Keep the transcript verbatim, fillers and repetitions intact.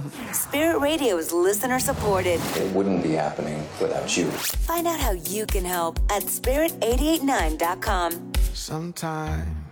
Spirit Radio is listener supported. It wouldn't be happening without you. Find out how you can help at spirit eight eight nine dot com. Sometimes